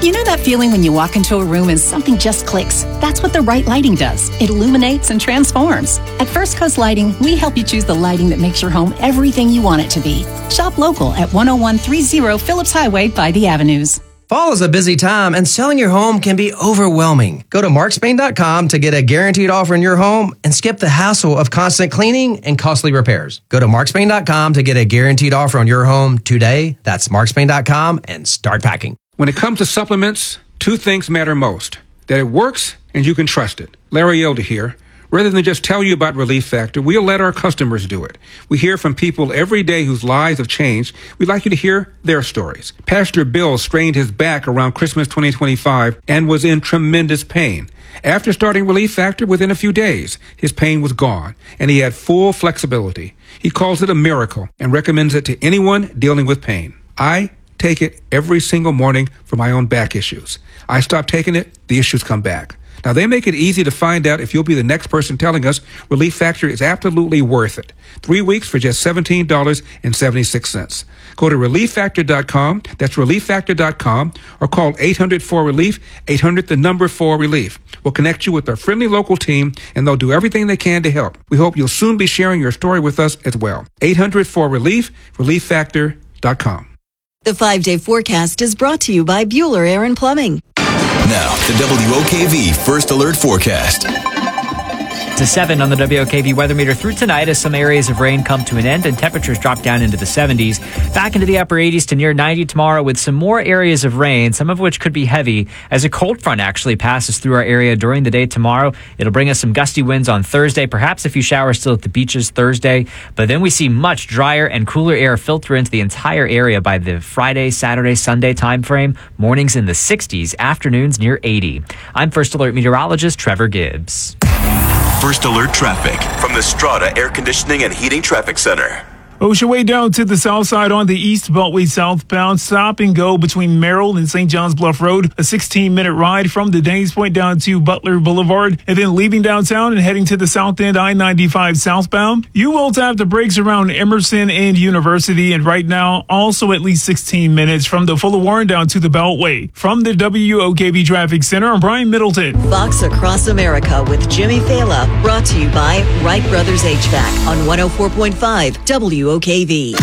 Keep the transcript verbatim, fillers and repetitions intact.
You know that feeling when you walk into a room and something just clicks? That's what the right lighting does. It illuminates and transforms. At First Coast Lighting, we help you choose the lighting that makes your home everything you want it to be. Shop local at one oh one thirty Phillips Highway by the Avenues. Fall is a busy time, and selling your home can be overwhelming. Go to mark spain dot com to get a guaranteed offer in your home and skip the hassle of constant cleaning and costly repairs. Go to mark spain dot com to get a guaranteed offer on your home today. That's mark spain dot com and start packing. When it comes to supplements, two things matter most: that it works and you can trust it. Larry Elder here. Rather than just tell you about Relief Factor, we'll let our customers do it. We hear from people every day whose lives have changed. We'd like you to hear their stories. Pastor Bill strained his back around Christmas twenty twenty-five and was in tremendous pain. After starting Relief Factor, within a few days, his pain was gone, and he had full flexibility. He calls it a miracle and recommends it to anyone dealing with pain. I take it every single morning for my own back issues. I stop taking it, the issues come back. Now, they make it easy to find out if you'll be the next person telling us Relief Factor is absolutely worth it. Three weeks for just seventeen dollars and seventy-six cents. Go to relief factor dot com, that's relief factor dot com, or call eight hundred four relief, eight hundred the number four relief. We'll connect you with our friendly local team, and they'll do everything they can to help. We hope you'll soon be sharing your story with us as well. eight hundred four relief, relief factor dot com. The five-day forecast is brought to you by Bueller Air and Plumbing. Now, the W O K V First Alert Forecast. To seven on the W O K V weather meter through tonight as some areas of rain come to an end and temperatures drop down into the seventies. Back into the upper eighties to near ninety tomorrow with some more areas of rain, some of which could be heavy as a cold front actually passes through our area during the day tomorrow. It'll bring us some gusty winds on Thursday, perhaps a few showers still at the beaches Thursday. But then we see much drier and cooler air filter into the entire area by the Friday, Saturday, Sunday time frame. Mornings in the sixties, afternoons near eighty. I'm First Alert meteorologist Trevor Gibbs. First Alert Traffic from the Strata Air Conditioning and Heating Traffic Center. Ocean way down to the south side on the East Beltway southbound. Stop and go between Merrill and Saint John's Bluff Road. A sixteen-minute ride from the Danes Point down to Butler Boulevard. And then leaving downtown and heading to the south end, I ninety-five southbound. You will tap the brakes around Emerson and University. And right now, also at least sixteen minutes from the Fuller Warren down to the Beltway. From the W O K V Traffic Center, I'm Brian Middleton. Fox Across America with Jimmy Fela. Brought to you by Wright Brothers H V A C on one oh four point five W O K V.